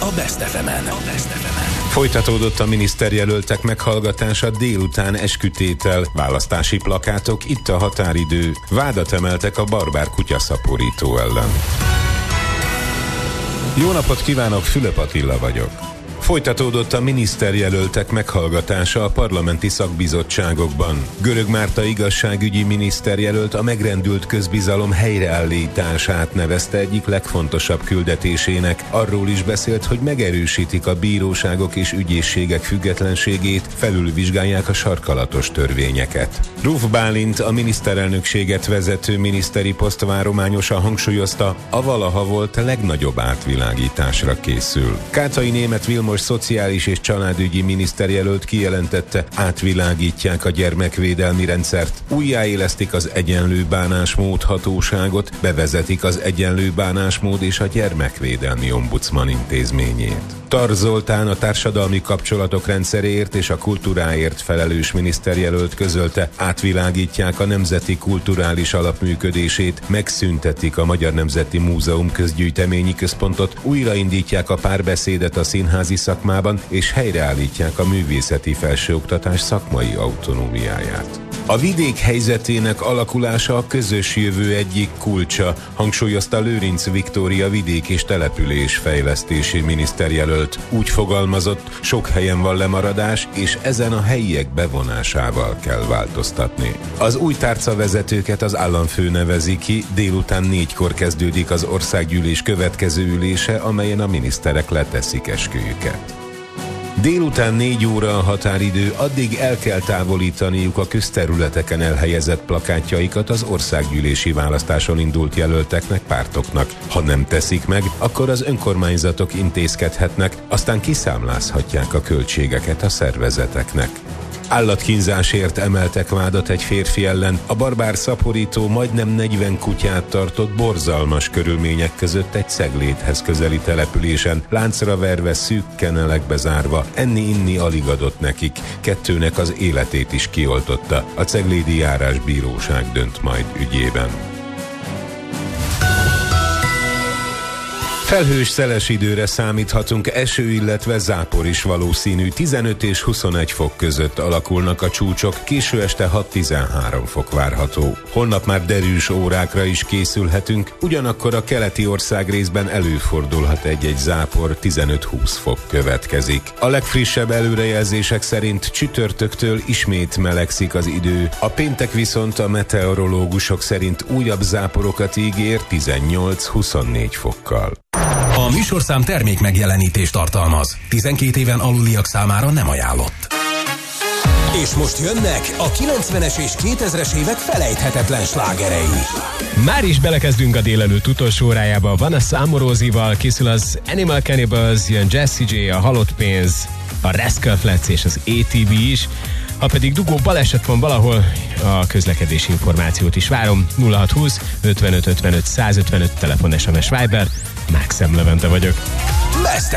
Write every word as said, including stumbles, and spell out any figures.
a Best ef emen. Folytatódott a miniszterjelöltek meghallgatása, délután eskütétel, választási plakátok, itt a határidő, vádat emeltek a barbár kutyaszaporító ellen. Jó napot kívánok, Fülöp Attila vagyok. Folytatódott a miniszterjelöltek meghallgatása a parlamenti szakbizottságokban. Görög Márta igazságügyi miniszterjelölt a megrendült közbizalom helyreállítását nevezte egyik legfontosabb küldetésének. Arról is beszélt, hogy megerősítik a bíróságok és ügyészségek függetlenségét, felülvizsgálják a sarkalatos törvényeket. Ruf Bálint, a miniszterelnökséget vezető miniszteri posztvárományosan hangsúlyozta, a valaha volt legnagyobb átvilágításra készül. Kátai Németh Vilmos szociális és családügyi miniszterjelölt kijelentette, átvilágítják a gyermekvédelmi rendszert, újjáélesztik az egyenlő bánásmód hatóságot, bevezetik az egyenlő bánásmód és a gyermekvédelmi ombudsman intézményét. Tar Zoltán, a társadalmi kapcsolatok rendszeréért és a kultúráért felelős miniszterjelölt közölte, átvilágítják a Nemzeti Kulturális Alap működését, megszüntetik a Magyar Nemzeti Múzeum közgyűjteményi központot, újraindítják a párbeszédet a színházi szakmában, és helyreállítják a művészeti felsőoktatás szakmai autonómiáját. A vidék helyzetének alakulása a közös jövő egyik kulcsa, hangsúlyozta Lőrinc Viktória vidék és település fejlesztési miniszterjelölt. Úgy fogalmazott, sok helyen van lemaradás, és ezen a helyiek bevonásával kell változtatni. Az új tárcavezetőket az államfő nevezi ki, délután négykor kezdődik az országgyűlés következő ülése, amelyen a miniszterek leteszik esküjüket. Délután négy óra a határidő, addig el kell távolítaniuk a közterületeken elhelyezett plakátjaikat az országgyűlési választáson indult jelölteknek, pártoknak. Ha nem teszik meg, akkor az önkormányzatok intézkedhetnek, aztán kiszámlázhatják a költségeket a szervezeteknek. Állatkínzásért emeltek vádat egy férfi ellen. A barbár szaporító majdnem negyven kutyát tartott borzalmas körülmények között egy Ceglédhez közeli településen, láncra verve, szűk kenelekbe zárva, enni-inni alig adott nekik. Kettőnek az életét is kioltotta. A ceglédi járásbíróság dönt majd ügyében. Felhős, szeles időre számíthatunk, eső, illetve zápor is valószínű, tizenöt és huszonegy fok között alakulnak a csúcsok, késő este hat-tizenhárom fok várható. Holnap már derűs órákra is készülhetünk, ugyanakkor a keleti ország részben előfordulhat egy-egy zápor, tizenöt-húsz fok következik. A legfrissebb előrejelzések szerint csütörtöktől ismét melegszik az idő, a péntek viszont a meteorológusok szerint újabb záporokat ígér tizennyolc-huszonnégy fokkal. A műsorszám termék megjelenítést tartalmaz. tizenkét éven aluliak számára nem ajánlott. És most jönnek a kilencvenes és kétezres évek felejthetetlen slágerei. Már is belekezdünk a délelőtt utolsó órájába. Van a Számorózival, készül az Animal Cannibals, jön Jessie J, a Halott Pénz, a Rascal Flatts és az á té bé is. Ha pedig dugó baleset van valahol, a közlekedési információt is várom. nulla hat húsz ötvenöt ötvenöt százötvenöt telefon, es em es Viber. Mákszem Levente vagyok.